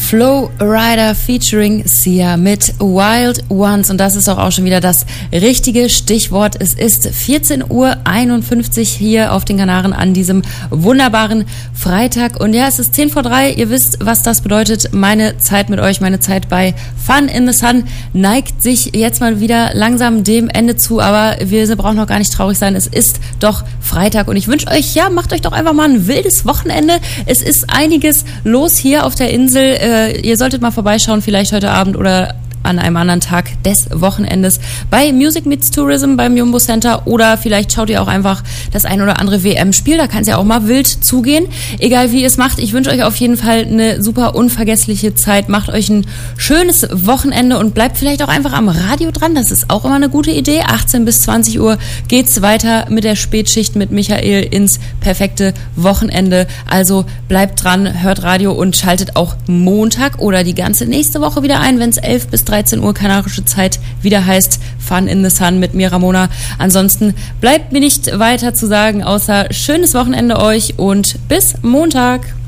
Flo Rida featuring Sia mit Wild Ones. Und das ist doch auch schon wieder das richtige Stichwort. Es ist 14:51 Uhr hier auf den Kanaren an diesem wunderbaren Freitag. Und ja, es ist 3:10. Ihr wisst, was das bedeutet. Meine Zeit mit euch, meine Zeit bei Fun in the Sun neigt sich jetzt mal wieder langsam dem Ende zu. Aber wir brauchen noch gar nicht traurig sein. Es ist doch Freitag. Und ich wünsche euch, ja, macht euch doch einfach mal ein wildes Wochenende. Es ist einiges los hier auf der Insel. Ihr solltet mal vorbeischauen, vielleicht heute Abend oder an einem anderen Tag des Wochenendes bei Music Meets Tourism beim Jumbo Center, oder vielleicht schaut ihr auch einfach das ein oder andere WM-Spiel, da kann es ja auch mal wild zugehen. Egal wie ihr es macht, ich wünsche euch auf jeden Fall eine super unvergessliche Zeit, macht euch ein schönes Wochenende und bleibt vielleicht auch einfach am Radio dran, das ist auch immer eine gute Idee. 18 bis 20 Uhr geht's weiter mit der Spätschicht mit Michael ins perfekte Wochenende, also bleibt dran, hört Radio und schaltet auch Montag oder die ganze nächste Woche wieder ein, wenn es 11 bis 13 Uhr kanarische Zeit wieder heißt Fun in the Sun mit mir, Ramona. Ansonsten bleibt mir nicht weiter zu sagen, außer schönes Wochenende euch und bis Montag.